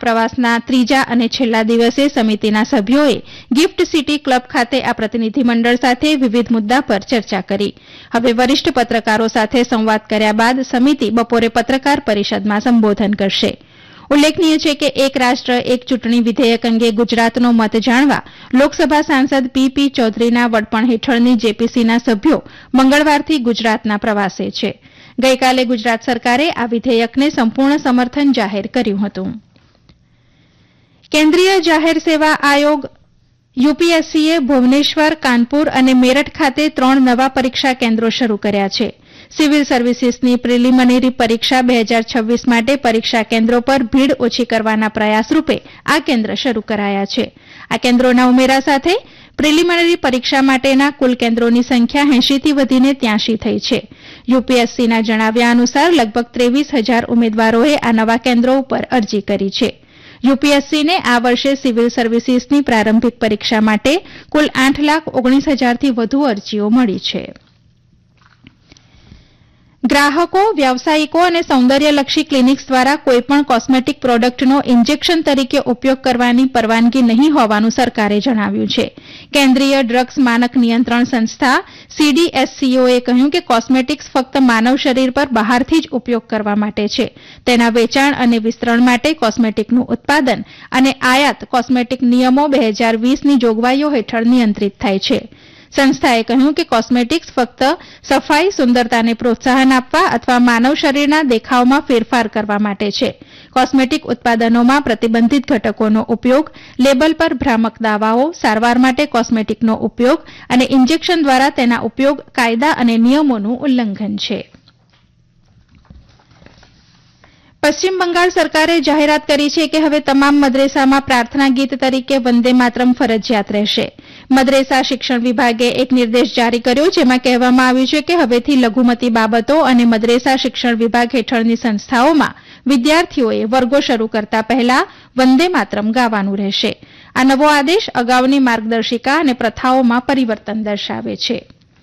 પ્રવાસના ત્રીજા અને છેલ્લા દિવસે સમિતિના સભ્યોએ ગિફ્ટ સિટી ક્લબ ખાતે આ પ્રતિનિધિમંડળ સાથે વિવિધ મુદ્દા પર ચર્ચા કરી. હવે વરિષ્ઠ પત્રકારો સાથે સંવાદ કર્યા બાદ સમિતિ બપોરે પત્રકાર પરિષદમાં સંબોધન કરશે. ઉલ્લેખનીય છે કે એક રાષ્ટ્ર એક ચૂંટણી વિધેયક અંગે ગુજરાતનો મત જાણવા લોકસભા સાંસદ પી ચૌધરીના વડપણ હેઠળની જેપીસીના સભ્યો મંગળવારથી ગુજરાતના પ્રવાસે છે. ગઈકાલે ગુજરાત સરકારે આ વિધેયકને સંપૂર્ણ સમર્થન જાહેર કર્યું હતું. કેન્દ્રીય જાહેર સેવા આયોગ યુપીએસસીએ ભુવનેશ્વર, કાનપુર અને મેરઠ ખાતે 3 નવા પરીક્ષા કેન્દ્રો શરૂ કર્યા છે. સિવિલ સર્વિસીસની પ્રિલિમિનરી પરીક્ષા 2026 માટે પરીક્ષા કેન્દ્રો પર ભીડ ઓછી કરવાના પ્રયાસરૂપે આ કેન્દ્ર શરૂ કરાયા છે. આ કેન્દ્રોના ઉમેરા સાથે પ્રિલિમિનરી પરીક્ષા માટેના કુલ કેન્દ્રોની સંખ્યા 80થી વધીને 83 થઈ છે. યુપીએસસીના જણાવ્યા અનુસાર લગભગ 23,000 ઉમેદવારોએ આ નવા કેન્દ્રો ઉપર અરજી કરી છે. યુપીએસસીને આ વર્ષે સિવિલ સર્વિસીસની પ્રારંભિક પરીક્ષા માટે કુલ 8,19,000થી વધુ અરજીઓ મળી છે. ગ્રાહકો, વ્યાવસાયિકો અને સૌંદર્યલક્ષી ક્લિનિક્સ દ્વારા કોઈપણ કોસ્મેટિક પ્રોડક્ટનો ઇન્જેક્શન તરીકે ઉપયોગ કરવાની પરવાનગી નહીં હોવાનું સરકારે જણાવ્યું છે. કેન્દ્રીય ડ્રગ્સ માનક નિયંત્રણ સંસ્થા સીડીએસસીઓએ કહ્યું કે કોસ્મેટિક્સ ફક્ત માનવ શરીર પર બહારથી જ ઉપયોગ કરવા માટે છે. તેના વેચાણ અને વિસ્તરણ માટે કોસ્મેટિકનું ઉત્પાદન અને આયાત કોસ્મેટિક નિયમો 2020ની જોગવાઈઓ હેઠળ નિયંત્રિત થાય છે. સંસ્થાએ કહ્યું કે કોસ્મેટિક્સ ફક્ત સફાઈ, સુંદરતાને પ્રોત્સાહન આપવા અથવા માનવ શરીરના દેખાવમાં ફેરફાર કરવા માટે છે. કોસ્મેટિક ઉત્પાદનોમાં પ્રતિબંધિત ઘટકોનો ઉપયોગ, લેબલ પર ભ્રામક દાવાઓ, સારવાર માટે કોસ્મેટિકનો ઉપયોગ અને ઇન્જેક્શન દ્વારા તેના ઉપયોગ કાયદા અને નિયમોનું ઉલ્લંઘન છે. પશ્ચિમ બંગાળ સરકારે જાહેરાત કરી છે કે હવે તમામ મદ્રેસામાં પ્રાર્થના ગીત તરીકે વંદે માતરમ ફરજિયાત રહેશે. મદ્રેસા શિક્ષણ વિભાગે એક નિર્દેશ જારી કર્યો, જેમાં કહેવામાં આવ્યું છે કે હવેથી લઘુમતી બાબતો અને મદ્રેસા શિક્ષણ વિભાગ હેઠળની સંસ્થાઓમાં વિદ્યાર્થીઓએ વર્ગો શરૂ કરતા પહેલા વંદે માતરમ ગાવાનું રહેશે. આ નવો આદેશ અગાઉની માર્ગદર્શિકા અને પ્રથાઓમાં પરિવર્તન દર્શાવે છે.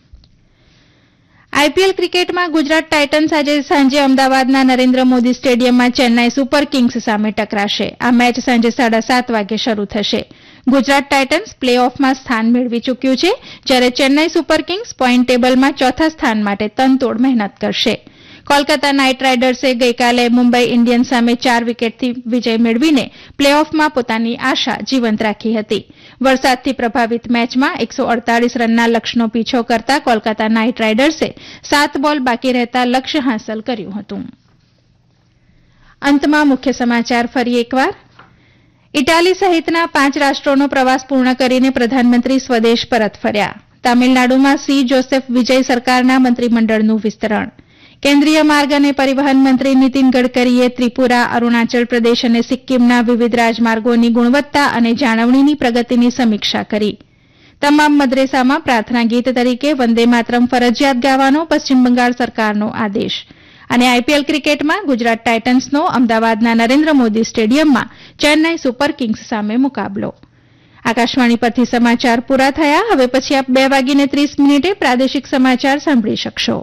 આઈપીએલ ક્રિકેટમાં ગુજરાત ટાઇટન્સ આજે સાંજે અમદાવાદના નરેન્દ્ર મોદી સ્ટેડિયમમાં ચેન્નાઈ સુપર કિંગ્સ સામે ટકરાશે. આ મેચ સાંજે 7:30 વાગે શરૂ થશે. ગુજરાત ટાઇટન્સ પ્લે ઓફમાં સ્થાન મેળવી ચૂક્યું છે, જ્યારે ચેન્નાઈ સુપર કિંગ્સ પોઈન્ટ ટેબલમાં ચોથા સ્થાન માટે તનતોડ મહેનત કરશે. કોલકાતા નાઇટ રાઇડર્સે ગઈકાલે મુંબઈ ઇન્ડિયન્સ સામે 4 વિકેટથી વિજય મેળવીને પ્લે ઓફમાં પોતાની આશા જીવંત રાખી હતી. વરસાદથી પ્રભાવિત મેચમાં 148 રનના લક્ષ્યનો પીછો કરતા કોલકાતા નાઇટ રાઇડર્સે 7 બોલ બાકી રહેતા લક્ષ્ય હાંસલ કર્યું હતું. અંતમાં મુખ્ય સમાચાર ફરી એકવાર. ઇટાલી સહિતના 5 રાષ્ટ્રોનો પ્રવાસ પૂર્ણ કરીને પ્રધાનમંત્રી સ્વદેશ પરત ફર્યા. તામિલનાડુમાં સી જોસેફ વિજય સરકારના મંત્રીમંડળનું વિસ્તરણ. કેન્દ્રીય માર્ગ અને પરિવહન મંત્રી નીતિન ગડકરીએ ત્રિપુરા, અરુણાચલ પ્રદેશ અને સિક્કિમના વિવિધ રાજમાર્ગોની ગુણવત્તા અને જાળવણીની પ્રગતિની સમીક્ષા કરી. તમામ મદ્રેસામાં પ્રાર્થના ગીત તરીકે વંદે માતરમ ફરજિયાત ગાવાનો પશ્ચિમ બંગાળ સરકારનો આદેશ. અને આઈપીએલ ક્રિકેટમાં ગુજરાત ટાઇટન્સનો અમદાવાદના નરેન્દ્ર મોદી સ્ટેડિયમમાં ચેન્નાઈ સુપર કિંગ્સ સામે મુકાબલો. આકાશવાણી પરથી સમાચાર પૂરા થયા. હવે પછી આપ 2:30 પ્રાદેશિક સમાચાર સાંભળી શકશો.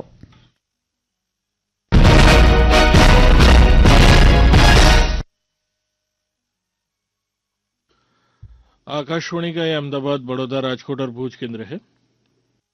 आकाशवाणी का ये अहमदाबाद, बड़ौदा, राजकोट और भूज केंद्र है.